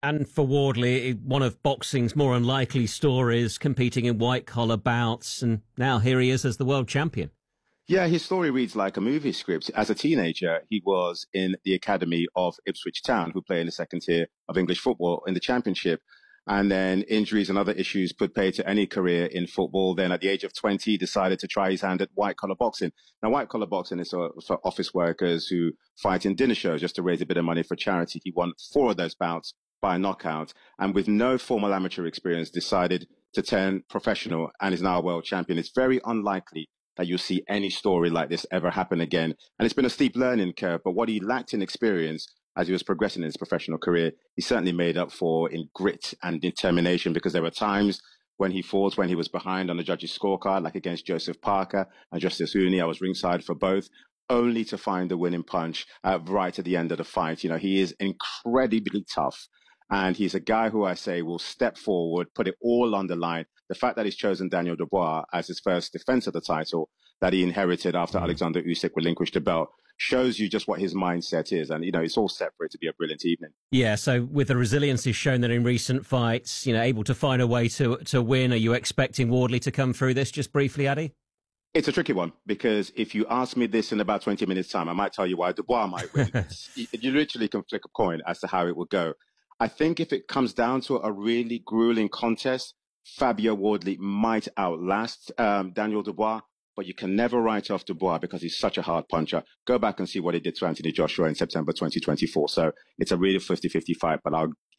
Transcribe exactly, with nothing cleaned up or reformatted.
And for Wardley, one of boxing's more unlikely stories, competing in white-collar bouts, and now here he is as the world champion. Yeah, his story reads like a movie script. As a teenager, he was in the academy of Ipswich Town, who play in the second tier of English football in the Championship. And then injuries and other issues put pay to any career in football. Then at the age of twenty, he decided to try his hand at white-collar boxing. Now, white-collar boxing is for, for office workers who fight in dinner shows just to raise a bit of money for charity. He won four of those bouts by knockout, and with no formal amateur experience, decided to turn professional and is now a world champion. It's very unlikely that you'll see any story like this ever happen again. And it's been a steep learning curve, but what he lacked in experience as he was progressing in his professional career, he certainly made up for in grit and determination, because there were times when he fought, when he was behind on the judges' scorecard, like against Joseph Parker and Justice Hooney. I was ringside for both, only to find the winning punch uh, right at the end of the fight. You know, he is incredibly tough. And he's a guy who I say will step forward, put it all on the line. The fact that he's chosen Daniel Dubois as his first defense of the title that he inherited after mm-hmm. Alexander Usyk relinquished the belt shows you just what his mindset is. And, you know, it's all set for it to be a brilliant evening. Yeah, so with the resilience he's shown that in recent fights, you know, able to find a way to to win, are you expecting Wardley to come through this just briefly, Addy? It's a tricky one, because if you ask me this in about twenty minutes' time, I might tell you why Dubois might win. You literally can flick a coin as to how it will go. I think if it comes down to a really grueling contest, Fabio Wardley might outlast um, Daniel Dubois, but you can never write off Dubois because he's such a hard puncher. Go back and see what he did to Anthony Joshua in September twenty twenty-four. So it's a really fifty-fifty fight, but I'll